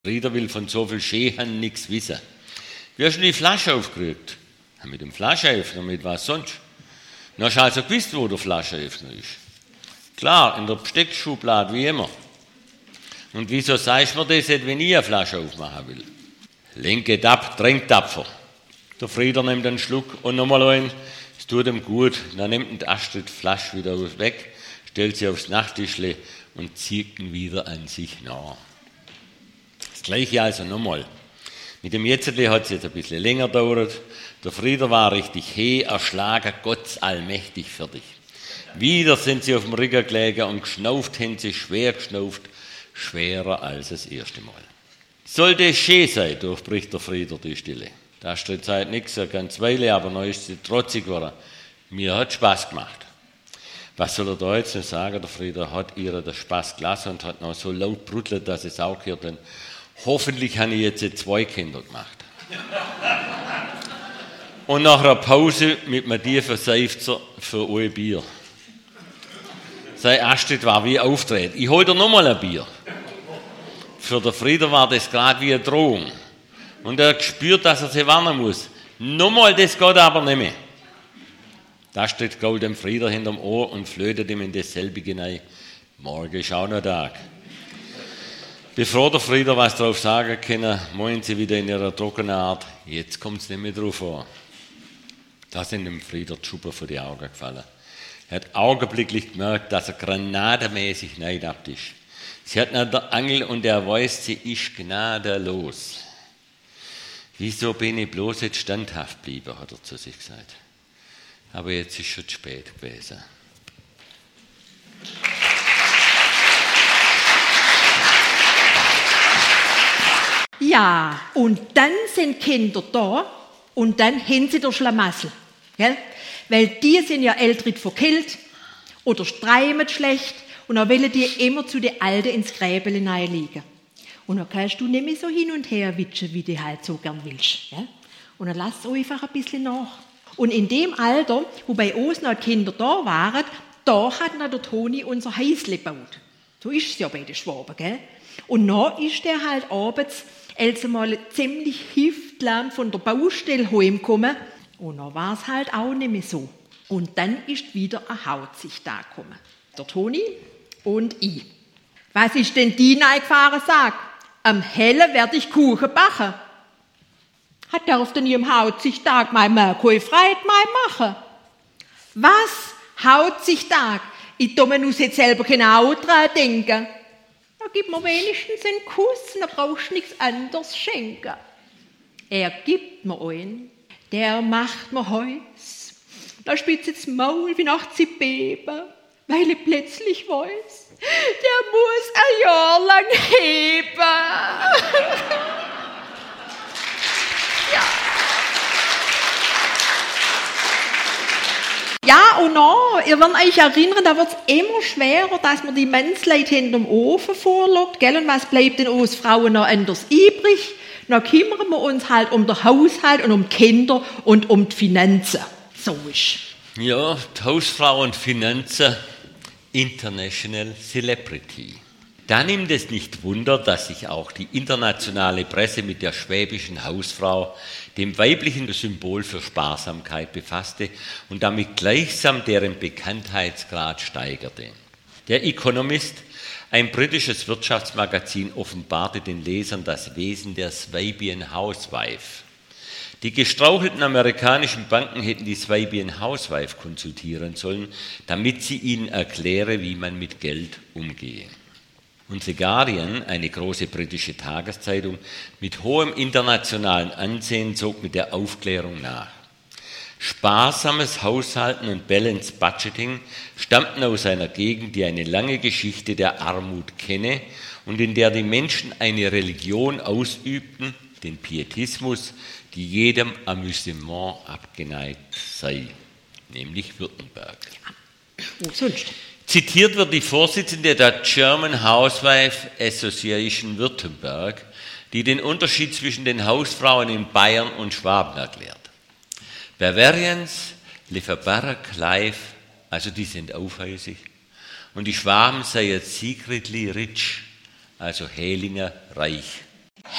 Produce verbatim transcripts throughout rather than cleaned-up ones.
Frieder will von so viel Schehan nichts wissen. Wie hast du die Flasche aufgerührt? Ja, mit dem Flaschenöffner, mit was sonst? Du hast also gewusst, wo der Flaschenöffner ist. Klar, in der Besteckschublade, wie immer. Und wieso sagst du mir das nicht, wenn ich eine Flasche aufmachen will? Lenket ab, tränkt tapfer. Der Frieder nimmt einen Schluck und nochmal einen. Es tut ihm gut. Dann nimmt der Astrid die Flasche wieder weg, stellt sie aufs Nachttischle und zieht ihn wieder an sich nach. Das Gleiche also nochmal. Mit dem Jetztli hat es jetzt ein bisschen länger gedauert. Der Frieder war richtig he, erschlagen, Gott allmächtig fertig. Wieder sind sie auf dem Rücken gelegen und geschnauft haben sie, schwer geschnauft, schwerer als das erste Mal. Sollte es schön sein, durchbricht der Frieder die Stille. Da steht Zeit nichts, eine ganze Weile, aber noch ist sie trotzig geworden. Mir hat Spaß gemacht. Was soll er da jetzt noch sagen? Der Frieder hat ihr den Spaß gelassen und hat noch so laut brüttelt, dass es auch gehört hat. Hoffentlich habe ich jetzt zwei Kinder gemacht. Und nach einer Pause mit einem tiefen Seufzer für ein Bier. Sein Astrid war wie auftreten. Ich hole dir nochmal ein Bier. Für den Frieder war das gerade wie eine Drohung. Und er spürt, dass er sich warnen muss. Nochmal, das geht aber nicht mehr. Da steht Gold dem Frieder hinterm Ohr und flötet ihm in dasselbe hinein. Morgen ist auch noch Tag. Bevor der Frieder was drauf sagen kann, meinen sie wieder in ihrer trockenen Art, jetzt kommt es nicht mehr drauf an. Da sind dem Frieder die Schuppen vor die Augen gefallen. Er hat augenblicklich gemerkt, dass er granadenmäßig neidabt ist. Sie hat nach der Angel und er weiß, sie ist gnadenlos. Wieso bin ich bloß jetzt standhaft geblieben, hat er zu sich gesagt. Aber jetzt ist schon zu spät gewesen. Ja, und dann sind Kinder da und dann haben sie den Schlamassel. Gell? Weil die sind ja älter verkillt oder streimen schlecht und dann wollen die immer zu den Alten ins Gräbele liegen. Und dann kannst du nicht mehr so hin und her witschen, wie du halt so gern willst. Gell? Und dann lass es einfach ein bisschen nach. Und in dem Alter, wo bei uns noch Kinder da waren, da hat noch der Toni unser Häusle gebaut. So ist es ja bei den Schwaben, gell? Und dann ist der halt abends als einmal ziemlich hiftlärm von der Baustelle heimgekommen. Und dann war es halt auch nicht mehr so. Und dann ist wieder eine Hautsicht da gekommen. Der Toni und ich. Was ist denn die eingefahren, sagt? Am Hellen werde ich Kuchen backen. Hat er auf den ihrem Hautsichtag mein Merkur Freit mein machen? Was? Hautsichtag? Ich tu mir nur jetzt selber genau dran denken. Da gib mir wenigstens einen Kuss, dann brauchst du nichts anderes schenken. Er gibt mir einen, der macht mir Heus. Da spitzt das Maul wie nachts sie beben, weil ich plötzlich weiß, der muss ein Jahr lang heben. Ja. Ja, und noch, ihr werdet euch erinnern, da wird es immer schwerer, dass man die Männsleute hinterm Ofen vorlockt, gell? Und was bleibt denn uns Frauen noch anders übrig? Dann kümmern wir uns halt um den Haushalt und um die Kinder und um die Finanzen. So ist. Ja, die Hausfrau und Finanzen, International Celebrity. Da nimmt es nicht Wunder, dass sich auch die internationale Presse mit der schwäbischen Hausfrau, dem weiblichen Symbol für Sparsamkeit, befasste und damit gleichsam deren Bekanntheitsgrad steigerte. Der Economist, ein britisches Wirtschaftsmagazin, offenbarte den Lesern das Wesen der Swabian Housewife. Die gestrauchelten amerikanischen Banken hätten die Swabian Housewife konsultieren sollen, damit sie ihnen erkläre, wie man mit Geld umgehe. Und The Guardian, eine große britische Tageszeitung mit hohem internationalen Ansehen, zog mit der Aufklärung nach. Sparsames Haushalten und Balanced Budgeting stammten aus einer Gegend, die eine lange Geschichte der Armut kenne und in der die Menschen eine Religion ausübten, den Pietismus, die jedem Amüsement abgeneigt sei, nämlich Württemberg. Wo sonst? Zitiert wird die Vorsitzende der German Housewife Association Württemberg, die den Unterschied zwischen den Hausfrauen in Bayern und Schwaben erklärt. Bavarians live a better life, also die sind aufhäusig, und die Schwaben seien secretly rich, also Helinger reich.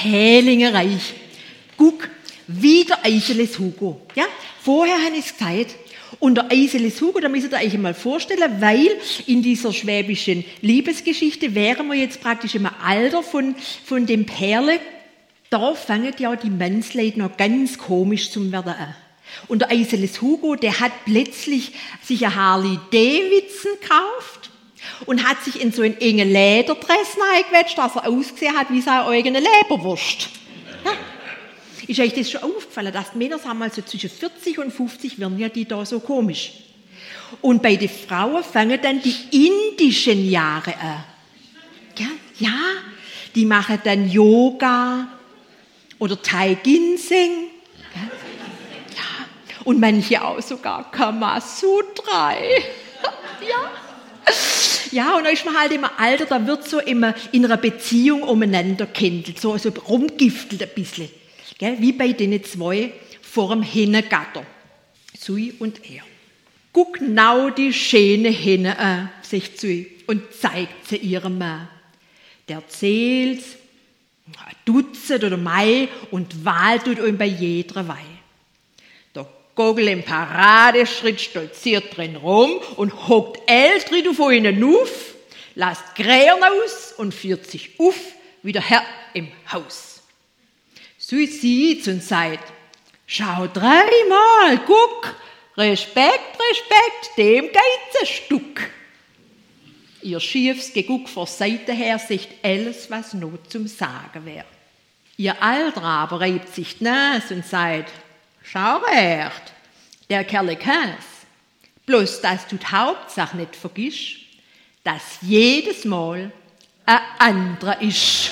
Hählingereich. Guck, wieder Eiseles Hugo. Ja? Vorher habe ich es gesagt. Und der Eiseles Hugo, da müsst ihr euch einmal vorstellen, weil in dieser schwäbischen Liebesgeschichte wären wir jetzt praktisch im Alter von, von dem Perle. Da fangen ja die Mannsleute noch ganz komisch zum werden an. Und der Eiseles Hugo, der hat plötzlich sich eine Harley Davidson gekauft und hat sich in so einen engen Lederdress eingequetscht, dass er ausgesehen hat wie seine eigene Leberwurst. Ja. Ist euch das schon aufgefallen, dass die Männer, sagen wir mal, so zwischen vierzig und fünfzig werden ja die da so komisch. Und bei den Frauen fangen dann die indischen Jahre an. Ja, ja, die machen dann Yoga oder Tai Ginseng. Ja. Ja. Und manche auch sogar Kamasutra. Ja. Ja, und da ist man halt immer Alter, da wird so immer in einer Beziehung umeinander kindelt, so, so rumgiftelt ein bisschen. Gell? Wie bei den zwei vor dem Hennengatter. Sui und er. Guck genau die schöne Henne an, sagt Sui, und zeigt sie ihrem Mann. Der erzählt ein Dutzend oder Mai und wahlt tut ihm bei jeder Weih. Der Gogel im Paradeschritt stolziert drin rum und hockt älter von ihnen auf, lasst Krähen aus und führt sich auf, wieder her im Haus. Sui sieht's und sagt, schau dreimal, guck, Respekt, Respekt, dem geht's ein Stück. Ihr schiefes Geguck vor Seite her sagt alles, was not zum Sagen wäre. Ihr Alter aber reibt sich die Nase und sagt, schau recht, der Kerl kann's. Bloß, dass du die Hauptsache nicht vergisst, dass jedes Mal ein anderer ist.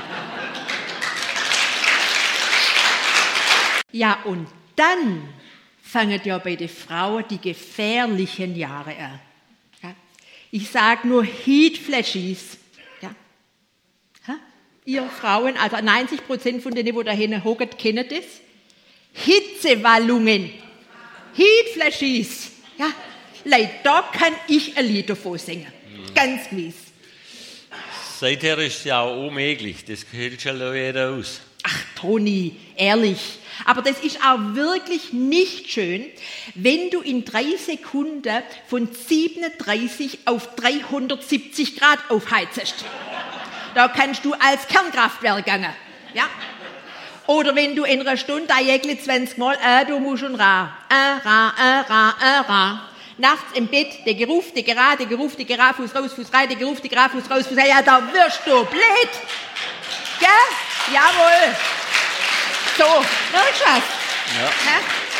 Ja, und dann fangen ja bei den Frauen die gefährlichen Jahre an. Ja? Ich sage nur Heatflashes. Ja? Ha? Ihr Frauen, also neunzig Prozent von denen, die da hinten hocken, kennen das. Hitzewallungen. Heatflashes. Ja? Leid, da kann ich ein Lied davon singen. Mhm. Ganz gewiss. Seither ist es ja auch unmöglich. Das hält schon jeder aus. Ach, Toni, ehrlich. Aber das ist auch wirklich nicht schön, wenn du in drei Sekunden von siebenunddreißig auf dreihundertsiebzig Grad aufheizest. Da kannst du als Kernkraftwerk gehen. Ja? Oder wenn du in einer Stunde jägle zwanzig Mal, äh, du musst schon ra, äh, ra, äh, ra, äh, ra. Nachts im Bett, der Geruf, der Gerah, der Geruf, der Gerah, Fuß raus, Fuß rein, der Geruf, der Gerah, Fuß raus, Fuß rein. Ja, da wirst du blöd. Gell? Jawohl. So, merkst du was? Ja. Ja?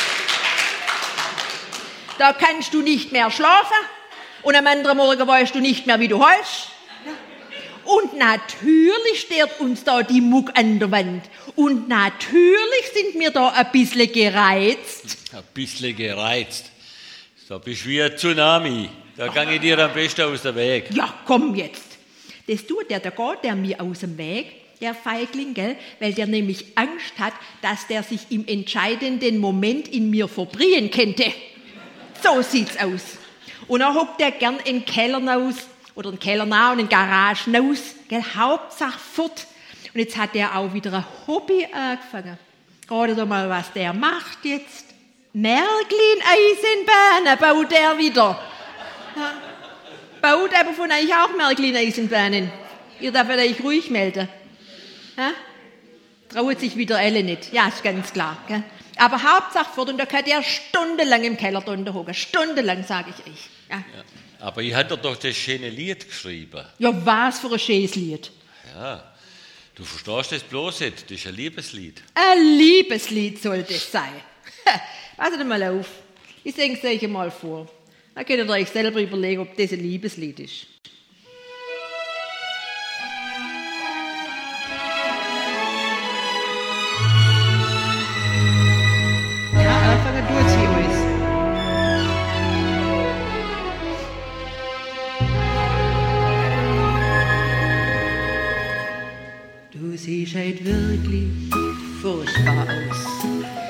Da kannst du nicht mehr schlafen und am anderen Morgen weißt du nicht mehr, wie du heißt. Ja? Und natürlich steht uns da die Muck an der Wand. Und natürlich sind wir da ein bisschen gereizt. Ein bisschen gereizt. Da bist du wie ein Tsunami. Da kann ich dir am besten aus dem Weg. Ja, komm jetzt. Das tut der, da geht der mir aus dem Weg. Der Feigling, gell? Weil der nämlich Angst hat, dass der sich im entscheidenden Moment in mir verbrühen könnte. So sieht's aus. Und dann hockt der gern in den Keller raus, oder in den Keller nach und in den Garagen raus, gell? Hauptsache fort. Und jetzt hat der auch wieder ein Hobby angefangen. Gerade doch mal, was der macht jetzt. Märklin-Eisenbahnen baut er wieder. Ja. Baut aber von euch auch Märklin-Eisenbahnen. Ihr dürft euch ruhig melden. Ja? Traut sich wieder alle nicht. Ja, ist ganz klar. Gell? Aber Hauptsache fort, und da kann der stundenlang im Keller drunter hocken. Stundenlang, sage ich euch. Ja. Ja, aber ich hatte doch das schöne Lied geschrieben. Ja, was für ein schönes Lied. Ja, du verstehst das bloß nicht. Das ist ein Liebeslied. Ein Liebeslied soll das sein. Passt mal auf. Ich singe es euch mal vor. Dann könnt ihr euch selber überlegen, ob das ein Liebeslied ist. Du siehst halt wirklich furchtbar aus.